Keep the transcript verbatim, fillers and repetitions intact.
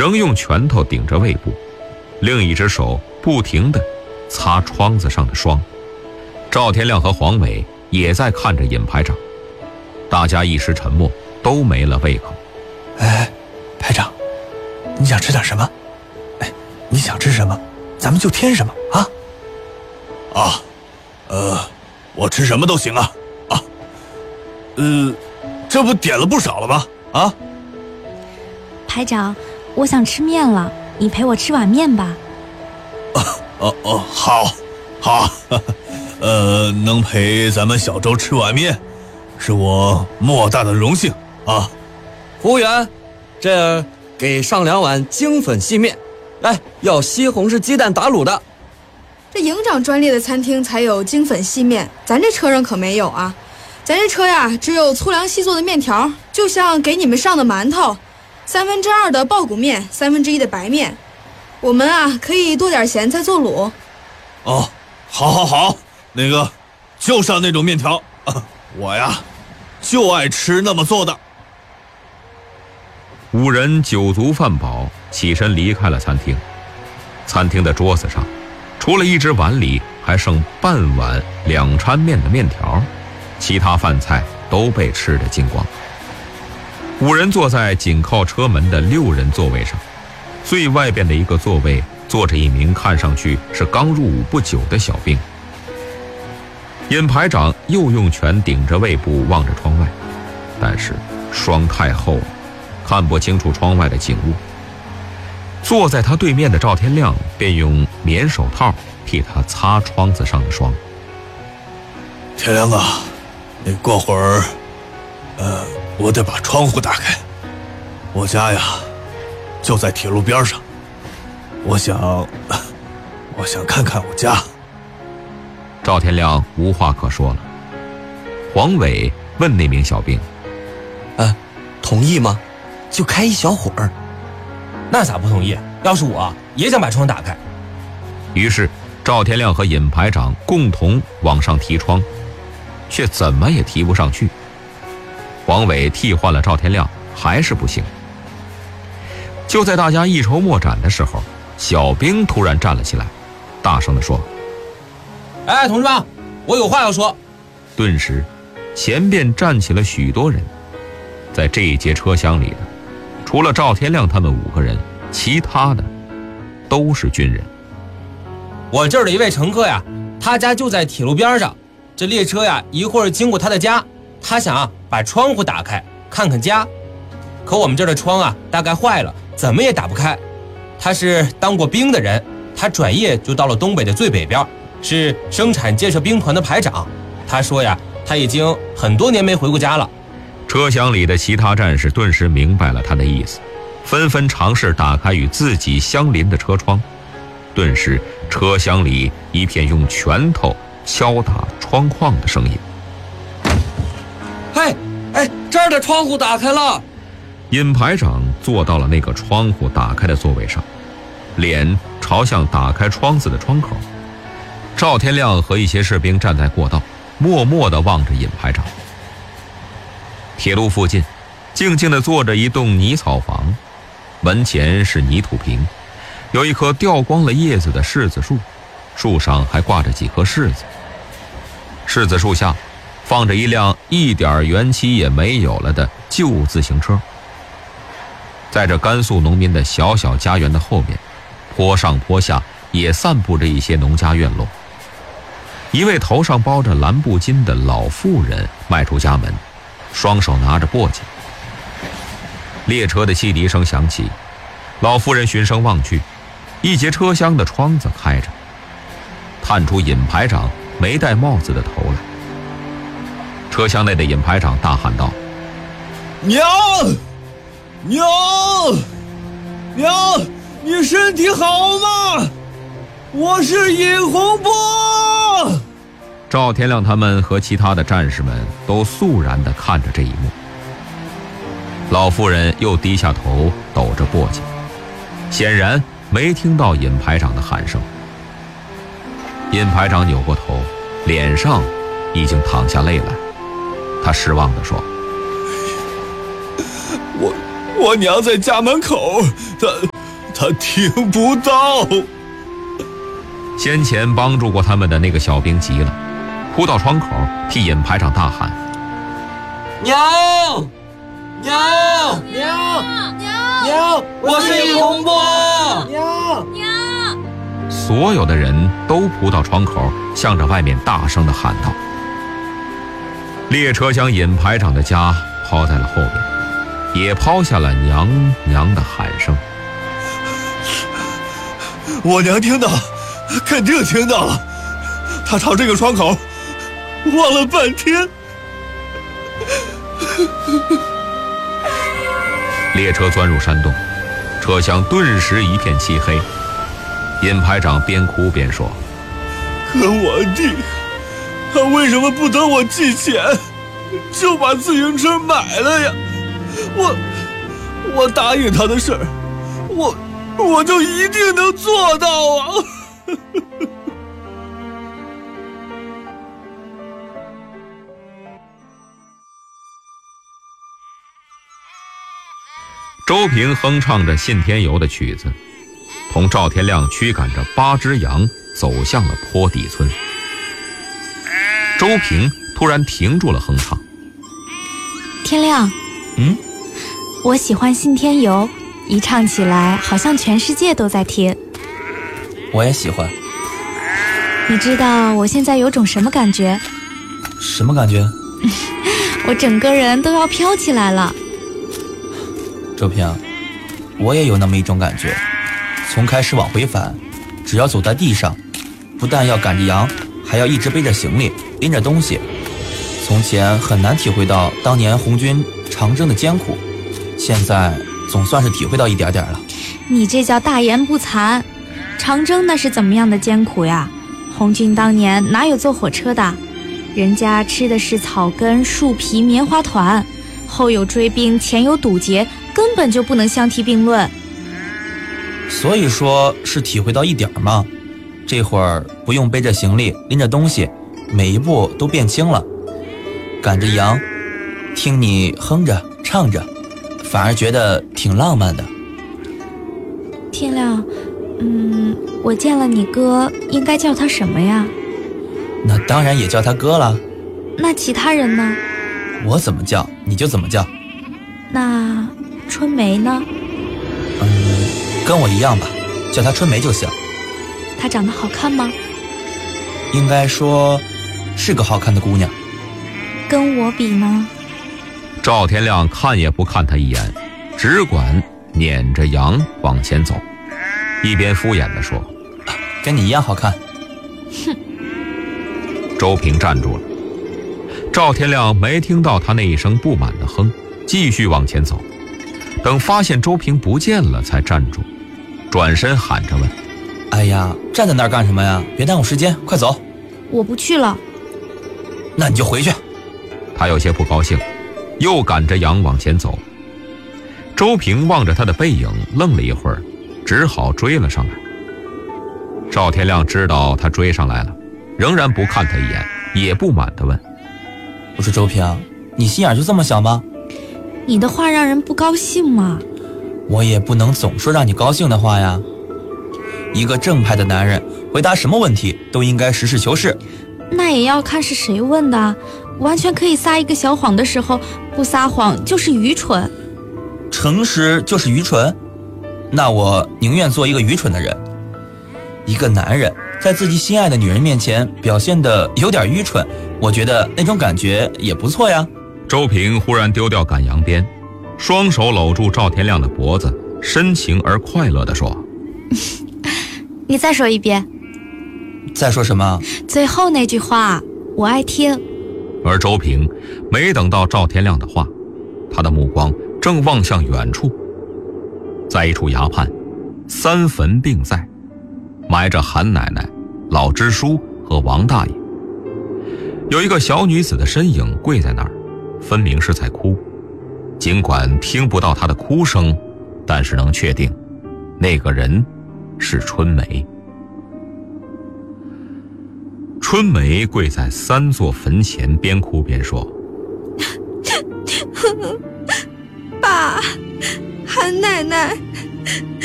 仍用拳头顶着胃部，另一只手不停地擦窗子上的霜。赵天亮和黄伟也在看着尹排长，大家一时沉默，都没了胃口。 哎，排长，你想吃点什么？哎，你想吃什么，咱们就添什么啊？ 啊，呃，我吃什么都行啊。啊，呃，这不点了不少了吗？啊， 排长，我想吃面了，你陪我吃碗面吧。 哦哦哦，好，好，呃，能陪咱们小周吃碗面，是我莫大的荣幸啊。 服务员，这给上两碗精粉细面，来，要西红柿鸡蛋打卤的。 这营长专列的餐厅才有精粉细面，咱这车上可没有啊。咱这车呀，只有粗粮细做的面条，就像给你们上的馒头，三分之二的苞谷面，三分之一的白面。我们啊，可以多点咸菜做卤。 哦，好，好，好，那个，就上那种面条啊，我呀，就爱吃那么做的。 五人酒足饭饱，起身离开了餐厅。餐厅的桌子上，除了一只碗里还剩半碗两掺面的面条，其他饭菜都被吃得精光。五人坐在紧靠车门的六人座位上，最外边的一个座位坐着一名看上去是刚入伍不久的小兵。尹排长又用拳顶着胃部望着窗外，但是霜太厚了，看不清楚窗外的景物。坐在他对面的赵天亮便用棉手套替他擦窗子上的霜。 天亮啊，你过会儿，呃，我得把窗户打开。我家呀，就在铁路边上，我想，我想看看我家。 赵天亮无话可说了。黄伟问那名小兵：“ 呃，同意吗？就开一小会儿。” 那咋不同意？要是我也想把窗打开。 于是赵天亮和尹排长共同往上提窗，却怎么也提不上去。黄伟替换了赵天亮，还是不行。就在大家一筹莫展的时候，小兵突然站了起来，大声地说：“ 哎，同志们，我有话要说。” 顿时前边站起了许多人。在这一节车厢里的，除了赵天亮他们五个人，其他的都是军人。 我这儿的一位乘客呀，他家就在铁路边上，这列车呀一会儿经过他的家，他想啊把窗户打开看看家，可我们这儿的窗啊大概坏了，怎么也打不开。他是当过兵的人，他转业就到了东北的最北边，是生产建设兵团的排长。他说呀，他已经很多年没回过家了。 车厢里的其他战士顿时明白了他的意思，纷纷尝试打开与自己相邻的车窗。顿时车厢里一片用拳头敲打窗框的声音。 哎哎，这儿的窗户打开了。 尹排长坐到了那个窗户打开的座位上，脸朝向打开窗子的窗口。赵天亮和一些士兵站在过道，默默地望着尹排长。铁路附近静静地坐着一栋泥草房，门前是泥土坪，有一棵掉光了叶子的柿子树，树上还挂着几颗柿子。柿子树下放着一辆一点元气也没有了的旧自行车。在这甘肃农民的小小家园的后面，坡上坡下也散布着一些农家院落。一位头上包着蓝布巾的老妇人迈出家门，双手拿着簸箕。列车的汽笛声响起，老妇人循声望去，一节车厢的窗子开着，探出尹排长没戴帽子的头来。车厢内的尹排长大喊道：“ 娘，娘，娘，你身体好吗？我是尹洪波。” 赵天亮他们和其他的战士们都肃然地看着这一幕。老妇人又低下头抖着簸箕，显然没听到尹排长的喊声。尹排长扭过头，脸上已经淌下泪来。他失望地说：“ 我我娘在家门口，她他听不到。 先前帮助过他们的那个小兵急了，扑到窗口替尹排长大喊： 娘娘娘娘，我是尹洪波。娘娘！ 所有的人都扑到窗口，向着外面大声地喊道。列车将尹排长的家抛在了后边，也抛下了娘娘的喊声。 我娘听到，肯定听到了，她朝这个窗口望了半天。 列车钻入山洞，车厢顿时一片漆黑。尹排长边哭边说： 可我弟，他为什么不等我寄钱，就把自行车买了呀？我我答应他的事儿，我我就一定能做到啊！ 周平哼唱着信天游的曲子，同赵天亮驱赶着八只羊走向了坡底村。周平突然停住了哼唱。 天亮， 嗯， 我喜欢信天游，一唱起来好像全世界都在听。 我也喜欢。 你知道我现在有种什么感觉？ 什么感觉？ 我整个人都要飘起来了。 周平，我也有那么一种感觉，从开始往回返，只要走在地上，不但要赶着羊，还要一直背着行李，拎着东西。从前很难体会到当年红军长征的艰苦，现在总算是体会到一点点了。 你这叫大言不惭，长征那是怎么样的艰苦呀？红军当年哪有坐火车的？人家吃的是草根、树皮、棉花团，后有追兵，前有堵截，根本就不能相提并论。 所以说是体会到一点嘛，这会儿不用背着行李拎着东西，每一步都变轻了。赶着羊，听你哼着唱着，反而觉得挺浪漫的。 天亮，嗯，我见了你哥，应该叫他什么呀？ 那当然也叫他哥了。 那其他人呢？ 我怎么叫你就怎么叫。 那春梅呢？ 嗯，跟我一样吧，叫她春梅就行。 她长得好看吗？ 应该说是个好看的姑娘。 跟我比呢？ 赵天亮看也不看他一眼，只管撵着羊往前走，一边敷衍地说： 跟你一样好看。 哼。 周平站住了，赵天亮没听到他那一声不满的哼，继续往前走，等发现周平不见了才站住，转身喊着问： 哎呀，站在那儿干什么呀？别耽误时间，快走。 我不去了。 那你就回去。 他有些不高兴，又赶着羊往前走。周平望着他的背影愣了一会儿，只好追了上来。赵天亮知道他追上来了，仍然不看他一眼，也不满地问： 我说周平，你心眼就这么小吗？ 你的话让人不高兴吗？ 我也不能总说让你高兴的话呀。一个正派的男人回答什么问题都应该实事求是。 那也要看是谁问的，完全可以撒一个小谎的时候，不撒谎就是愚蠢。 诚实就是愚蠢？那我宁愿做一个愚蠢的人。一个男人在自己心爱的女人面前表现得有点愚蠢，我觉得那种感觉也不错呀。 周平忽然丢掉赶羊鞭，双手搂住赵天亮的脖子，深情而快乐地说： 你再说一遍。 再说什么？ 最后那句话我爱听。 而周平没等到赵天亮的话，他的目光正望向远处，在一处崖畔，三坟并在，埋着韩奶奶、老支书和王大爷。有一个小女子的身影跪在那儿，分明是在哭。尽管听不到她的哭声，但是能确定，那个人是春梅。春梅跪在三座坟前，边哭边说： 爸，韩奶奶，